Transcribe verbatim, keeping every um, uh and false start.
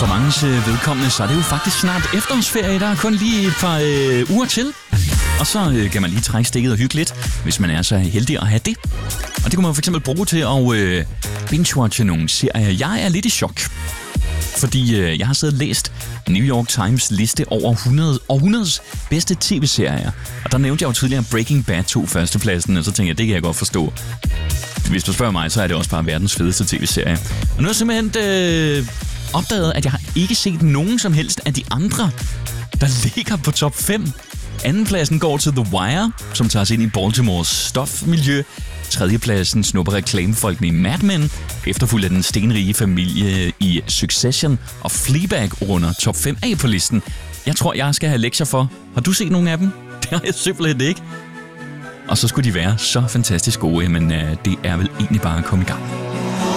For manges øh, vedkommende, så er det jo faktisk snart efterårsferie. Der er kun lige et par øh, uger til. Og så øh, kan man lige trække stikket og hygge lidt, hvis man er så heldig at have det. Og det kunne man jo for eksempel bruge til at øh, binge-watche nogle serier. Jeg er lidt i chok, fordi øh, jeg har siddet og læst New York Times liste over hundrede, århundredes bedste tv-serier. Og der nævnte jeg jo tidligere Breaking Bad tog førstepladsen, og så tænkte jeg, det kan jeg godt forstå. Hvis du spørger mig, så er det også bare verdens fedeste tv-serie. Og nu har jeg simpelthen øh, opdaget, at jeg har ikke set nogen som helst af de andre, der ligger på top fem. Andenpladsen går til The Wire, som tager os ind i Baltimores stofmiljø. Tredjepladsen snupper reklamefolkene i Mad Men, efterfulgt af den stenrige familie i Succession, og Fleabag runder top fem A på listen. Jeg tror, jeg skal have lektier for. Har du set nogle af dem? Det har jeg simpelthen ikke. Og så skulle de være så fantastisk gode, men øh, det er vel egentlig bare at komme i gang.